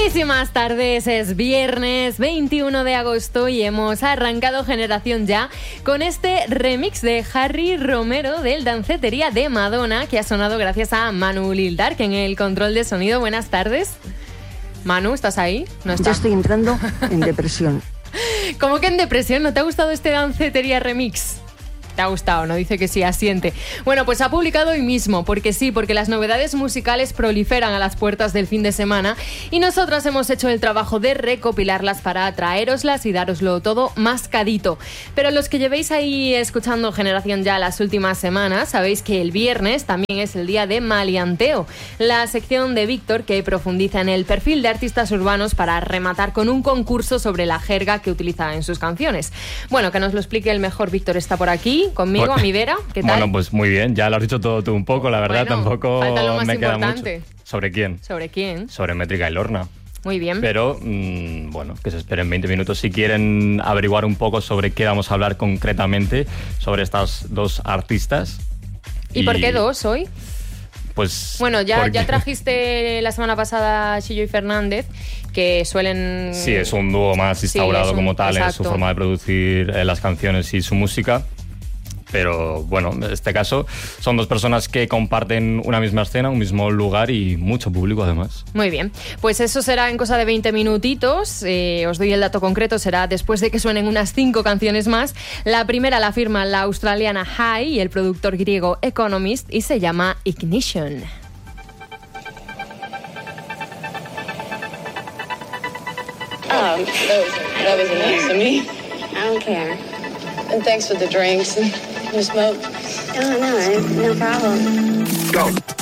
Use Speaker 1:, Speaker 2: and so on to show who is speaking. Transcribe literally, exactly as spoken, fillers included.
Speaker 1: Buenísimas tardes, es viernes veintiuno de agosto y hemos arrancado Generación Ya con este remix de Harry Romero del Dancetería de Madonna, que ha sonado gracias a Manu Lildark en el control de sonido. Buenas tardes. Manu, ¿estás ahí? No está.
Speaker 2: Ya estoy entrando en depresión.
Speaker 1: ¿Cómo que en depresión? ¿No te ha gustado este Dancetería remix? ¿Te ha gustado? ¿No? Dice que sí, asiente. Bueno, pues ha publicado hoy mismo, porque sí, porque las novedades musicales proliferan a las puertas del fin de semana y nosotras hemos hecho el trabajo de recopilarlas para traéroslas y dároslo todo mascadito. Pero los que llevéis ahí escuchando Generación Ya las últimas semanas, sabéis que el viernes también es el día de Maleanteo, la sección de Víctor que profundiza en el perfil de artistas urbanos para rematar con un concurso sobre la jerga que utiliza en sus canciones. Bueno, que nos lo explique el mejor. Víctor está por aquí conmigo, a mi vera. ¿Qué tal?
Speaker 3: Bueno, pues muy bien, ya lo has dicho todo tú un poco, la verdad.
Speaker 1: Bueno,
Speaker 3: tampoco
Speaker 1: falta lo más
Speaker 3: me queda
Speaker 1: importante.
Speaker 3: mucho. ¿Sobre quién?
Speaker 1: ¿Sobre quién?
Speaker 3: Sobre Métrica y Lorna.
Speaker 1: Muy bien.
Speaker 3: Pero, mmm, bueno, que se esperen veinte minutos si quieren averiguar un poco sobre qué vamos a hablar concretamente sobre estas dos artistas.
Speaker 1: ¿Y, ¿Y por qué dos hoy?
Speaker 3: Pues...
Speaker 1: Bueno, ya,
Speaker 3: porque...
Speaker 1: ya trajiste la semana pasada a Chillo y Fernández, que suelen...
Speaker 3: Sí, es un dúo más instaurado sí, un... como tal Exacto. en su forma de producir eh, las canciones y su música. Pero bueno, en este caso son dos personas que comparten una misma escena, un mismo lugar y mucho público además.
Speaker 1: Muy bien, pues eso será en cosa de veinte minutitos. Eh, os doy el dato concreto, será después de que suenen unas cinco canciones más. La primera la firma la australiana High y el productor griego Economist y se llama Ignition.
Speaker 4: Oh, that was, that was nice of me.
Speaker 5: I don't care.
Speaker 4: And thanks for the drinks and the smoke.
Speaker 5: Oh, no, no problem.
Speaker 4: Go.